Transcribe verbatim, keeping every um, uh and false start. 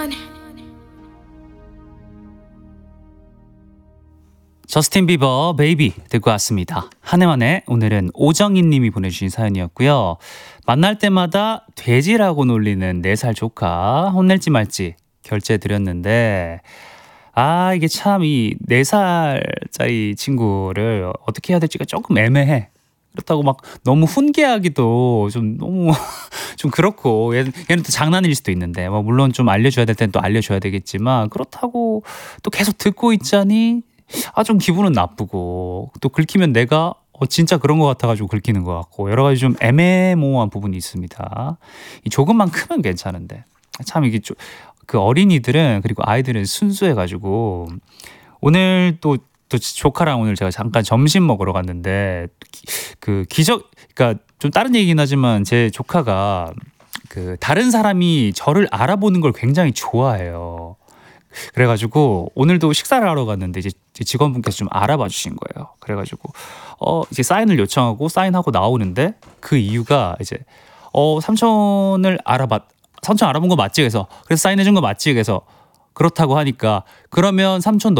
저스틴 비버 베이비 듣고 왔습니다. 한혜원의 오늘은 오정인 님이 보내주신 사연이었고요. 만날 때마다 돼지라고 놀리는 네 살 조카 혼낼지 말지 결제드렸는데 아 이게 참 이 네 살짜리 친구를 어떻게 해야 될지가 조금 애매해. 그렇다고 막 너무 훈계하기도 좀 너무 좀 그렇고 얘는, 얘는 또 장난일 수도 있는데 뭐 물론 좀 알려줘야 될 땐 또 알려줘야 되겠지만 그렇다고 또 계속 듣고 있자니 아 좀 기분은 나쁘고 또 긁히면 내가 어 진짜 그런 것 같아가지고 긁히는 것 같고 여러 가지 좀 애매모호한 부분이 있습니다. 이 조금만 크면 괜찮은데 참 이게 좀 그 어린이들은 그리고 아이들은 순수해가지고 오늘 또 또 조카랑 오늘 제가 잠깐 점심 먹으러 갔는데 기- 그 기적 그러니까 좀 다른 얘기긴 하지만 제 조카가 그 다른 사람이 저를 알아보는 걸 굉장히 좋아해요. 그래가지고 오늘도 식사를 하러 갔는데 이제 직원분께서 좀 알아봐 주신 거예요. 그래가지고 어 이제 사인을 요청하고 사인하고 나오는데 그 이유가 이제 어 삼촌을 알아봤 삼촌 알아본 거 맞지? 그래서 그래서 사인해 준 거 맞지? 그래서 그렇다고 하니까 그러면 삼촌